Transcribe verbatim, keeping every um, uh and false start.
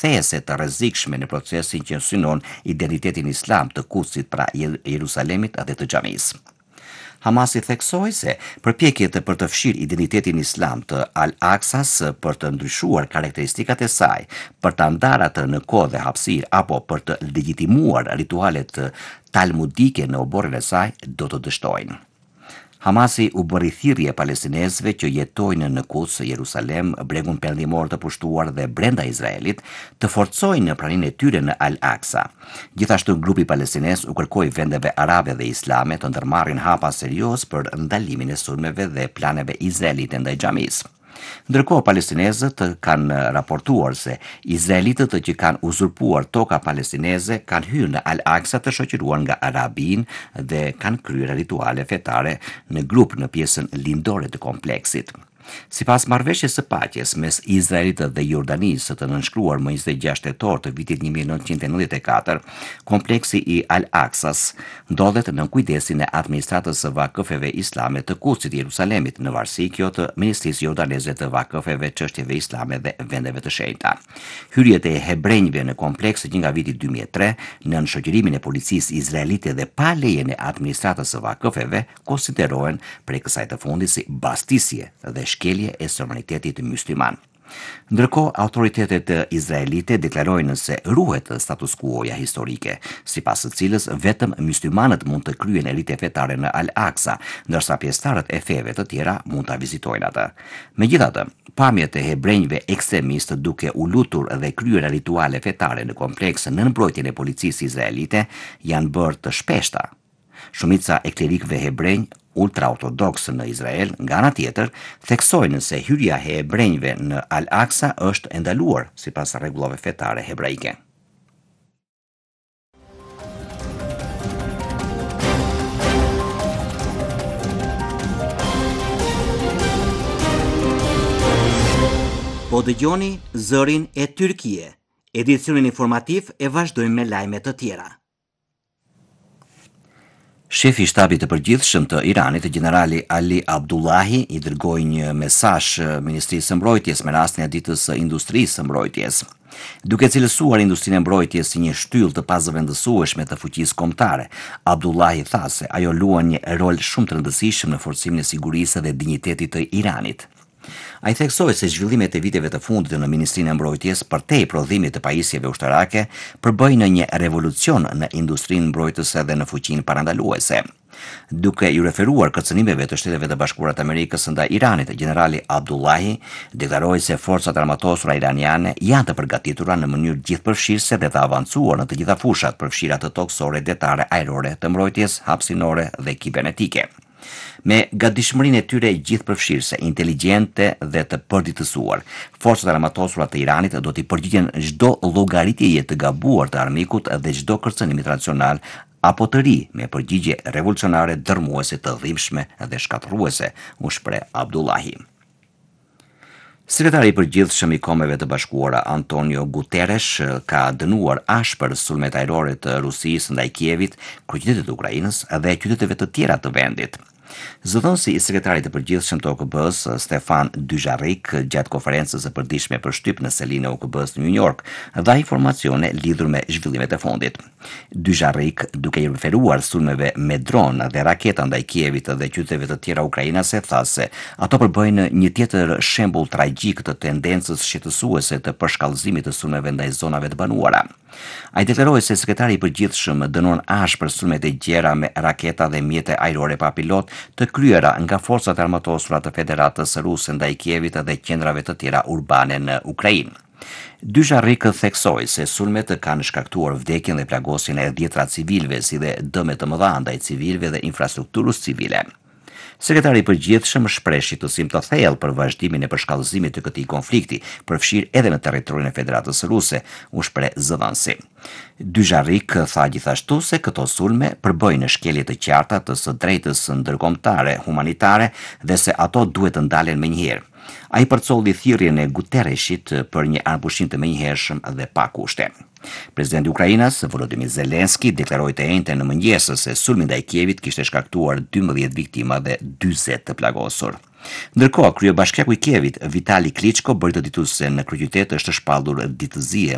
these të rrezikshme në procesin që synon identitetin islam të Kudsit pra Jerusalemit dhe të xhamisë. Hamasi theksoi se përpjekjet për të fshirë identitetin islam të Al-Aqsas për të ndryshuar karakteristikat e saj, për të ndarë atë në kohë dhe hapësirë apo për të legjitimuar ritualet talmudike në oborrin e saj, do të dështojnë. Hamasi u bëri thirrje palestinezëve që jetojnë në Kuds, Jerusalem, bregun perëndimor të pushtuar dhe brenda Izraelit, të forcojnë praninë e tyre në Al-Aqsa. Gjithashtu grupi palestinez u kërkoi vendeve arabe dhe islame të ndërmarrin hapa serioz për ndalimin e sulmeve dhe planeve izraelite ndaj xhamisë. Ndërkohë palestinezët kanë raportuar se izraelitët që kanë uzurpuar toka palestineze kanë hyrë në Al-Aqsa të shoqëruar nga arabin dhe kanë kryer rituale fetare në grup në pjesën lindore të kompleksit. Sipas marrëveshjes së paqes mes Izraelit dhe Jordanisë të nënshkruar më njëzet e gjashtë tetor të vitit një mijë e nëntëqind e nëntëdhjetë e katër, kompleksi i Al-Aqsas ndodhet në kujdesin e administratës së vakëfeve islame të Kudsit Jerusalemit, në varësi kjo të Ministrisë Jordaneze të vakëfeve, çështjeve islame dhe vendeve të shenjta. Hyrjet e hebrejve në kompleks që nga viti dy mijë e tre, nën shoqërimin e policisë izraelite dhe pa lejen e administratës së vakëfeve, konsiderohen prej kësaj të fundit si bastisje dhe shkelje e suverenitetit mysliman. Ndërkohë, autoritetet izraelite deklarojnë se ruhet status quo-ja historike, sipas së cilës vetëm myslimanët mund të kryejnë rite fetare në Al-Aqsa, ndërsa pjesëtarët e feve të tjera mund ta vizitojnë atë. Megjithatë, pamjet e hebrejve ekstremistë duke u lutur dhe kryer rituale fetare në kompleks në mbrojtjen e policisë izraelite janë bërë të shpeshta. Shumica e klerikëve hebrejnë ultraortodoks në Izrael, nga ana tjetër, theksojnë se hyrja e hebrejve në Al-Aqsa është e ndaluar sipas rregullave fetare hebraike. Po dëgjoni Zërin e Tyrkie. Edicionin informativ e vazhdojmë me lajme të tjera. Shefi i shtabit të përgjithshëm të Iranit, generali Ali Abdullahi, i dërgoi një mesazh Ministrisë së Mbrojtjes me rastin e ditës së industrisë së mbrojtjes. Duke cilësuar industrinë e mbrojtjes si një shtyllë të pazëvendësueshme të fuqisë kombëtare, Abdullahi tha se ajo luan një rol shumë të rëndësishëm në forcimin e sigurisë dhe dinjitetit të Iranit. Ai theksoi se zhvillimet e viteve të fundit në Ministrinë e Mbrojtjes, përtej prodhimit të pajisjeve ushtarake, përbëjnë një revolucion në industrinë mbrojtëse dhe në fuqinë parandaluese. Duke i referuar kërcënimeve të Shteteve të Bashkuara të Amerikës ndaj Iranit, generali Abdullahi deklaroi se forcat armatosura iraniane janë të përgatitura në mënyrë gjithëpërfshirëse dhe të avancuar në të gjitha fushat, përfshirë ato toksore, detare, ajrore, të mbrojtjes, hapësinore dhe kibernetike. Me gatishmërinë e tyre gjithëpërfshirëse, inteligjente dhe të përditësuar, forcat armatosura të Iranit do t'i përgjigjen çdo llogaritjeje të gabuar të armikut dhe çdo kërcënim tradicional apo të ri me përgjigje revolucionare, dërmuese, të dhimbshme dhe shkatërruese, u shpreh Abdullahi. Sekretari i përgjithshëm i Kombeve të Bashkuara Antonio Guterres ka dënuar ashpër sulmet ajrore të Rusisë ndaj Kievit, kryeqytetit të Ukrainës dhe qyteteve të tjera të vendit. Zëdhënësi i sekretarit të përgjithshëm të O K B-s, Stefan Dujarric, gjatë konferencës së përditshme për shtyp në selinë e O K B-s në New York, dha informacione lidhur me zhvillimet e fundit. Dujarric, duke i referuar sulmeve me dron dhe raketa ndaj Kievit dhe qyteteve të tjera ukrainase, tha se ato përbëjnë një tjetër shembull tragjik të tendencës shqetësuese të përshkallëzimit të sulmeve ndaj zonave të banuara. Ai deklaroi se sekretari i përgjithshëm dënon ashpër sulmet e gjera me raketa dhe mjete ajrore pa pilot të kryera nga forcat armatosura të Federatës Ruse ndaj Kievit dhe qendrave të tjera urbane në Ukrainë. Dujarric theksoi se sulmet kanë shkaktuar vdekjen dhe plagosjen e dhjetra civilëve, si dhe dëme të mëdha ndaj civilëve dhe infrastrukturës civile. Sekretari i përgjithshëm shpreh shqetësim të thellë për vazhdimin e përshkallëzimit të këtij konflikti, përfshirë edhe në territorin e Federatës Ruse, u shpreh zëdhënësi. Dujarric tha gjithashtu se këto sulme përbëjnë shkelje të qarta të së drejtës ndërkombëtare humanitare dhe se ato duhet të ndalen menjëherë. Ai përcolli thirrjen e Guterresit për një anëpushim të menjëhershëm dhe pa kushte. Presidenti i Ukrainës, Volodymyr Zelensky, deklaroi të njëjtën në mëngjes se sulmi ndaj Kievit kishte shkaktuar dymbëdhjetë viktima dhe dyzet të plagosur. Ndërkohë, kryebashkiaku i Kievit, Vitali Klitschko, bëri të ditur se në kryeqytet është shpallur ditëzie